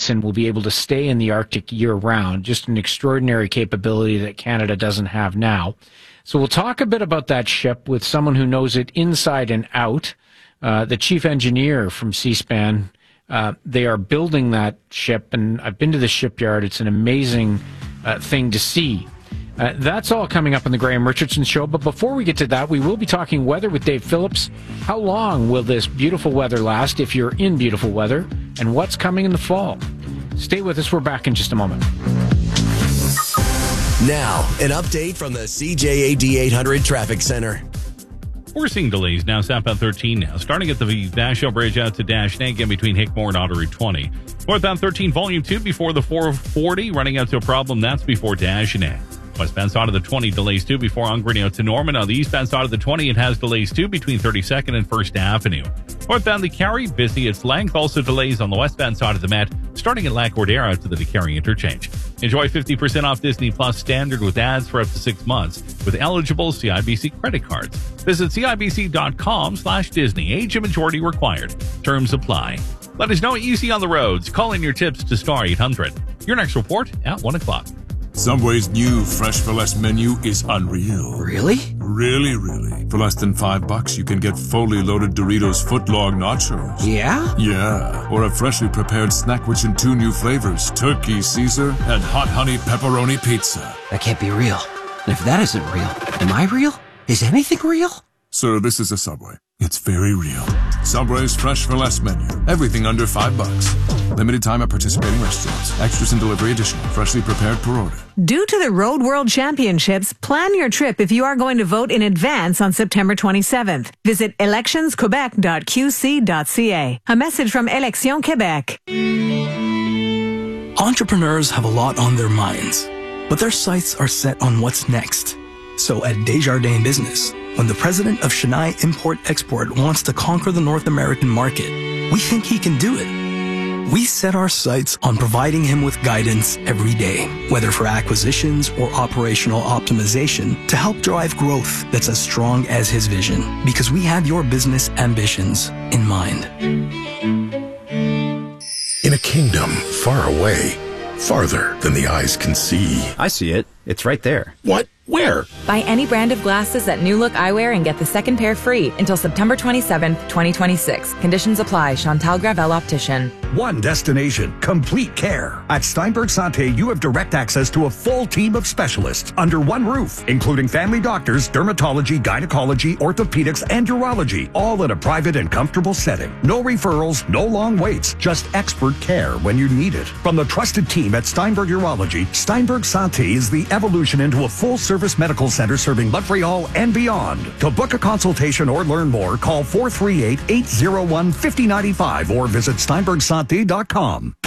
ice and will be able to stay in the Arctic year-round. Just an extraordinary capability that Canada doesn't have now. So we'll talk a bit about that ship with someone who knows it inside and out, the chief engineer from Seaspan. They are building that ship, and I've been to the shipyard. It's an amazing thing to see. That's all coming up on the Graham Richardson Show. But before we get to that, we will be talking weather with Dave Phillips. How long will this beautiful weather last if you're in beautiful weather? And what's coming in the fall? Stay with us. We're back in just a moment. Now, an update from the CJAD 800 Traffic Center. We're seeing delays now, southbound 13 now, starting at the Nashville Bridge out to Dash-Nag in between Hickmore and Auto Route 20. Northbound 13, Volume 2 before the 440, running out to a problem. That's before Dash-Nag. Westbound side of the 20, delays too before Ungren out to Norman. On the eastbound side of the 20, it has delays too between 32nd and 1st Avenue. Northbound the Carry, busy its length. Also delays on the westbound side of the Met, starting at Lac-Cordero out to the DeCarry interchange. Enjoy 50% off Disney Plus Standard with ads for up to 6 months with eligible CIBC credit cards. Visit CIBC.com/Disney. Age and majority required. Terms apply. Let us know what you see on the roads. Call in your tips to star 800. Your next report at 1 o'clock. Subway's new Fresh for Less menu is unreal. Really? Really. For less than $5, you can get fully loaded Doritos footlong nachos. Yeah? Yeah. Or a freshly prepared snack rich in 2 new flavors, Turkey Caesar and Hot Honey Pepperoni Pizza. That can't be real. And if that isn't real, am I real? Is anything real? Sir, this is a Subway. It's very real. Subway's Fresh for Less menu. Everything under $5. Limited time at participating restaurants. Extras and delivery additional. Freshly prepared per order. Due to the Road World Championships, plan your trip if you are going to vote in advance on September 27th. Visit electionsquebec.qc.ca. A message from Élections Québec. Entrepreneurs have a lot on their minds, but their sights are set on what's next. So at Desjardins Business, when the president of Chennai Import-Export wants to conquer the North American market, we think he can do it. We set our sights on providing him with guidance every day, whether for acquisitions or operational optimization, to help drive growth that's as strong as his vision, because we have your business ambitions in mind. In a kingdom far away, farther than the eyes can see. I see it. It's right there. What? Where? Buy any brand of glasses at New Look Eyewear and get the second pair free until September 27th, 2026. Conditions apply. Chantal Gravel Optician. One destination, complete care. At Steinberg Santé, you have direct access to a full team of specialists under one roof, including family doctors, dermatology, gynecology, orthopedics, and urology, all in a private and comfortable setting. No referrals, no long waits, just expert care when you need it. From the trusted team at Steinberg Urology, Steinberg Santé is the evolution into a full-service medical center serving Montreal and beyond. To book a consultation or learn more, call 438-801-5095 or visit steinbergsante.com.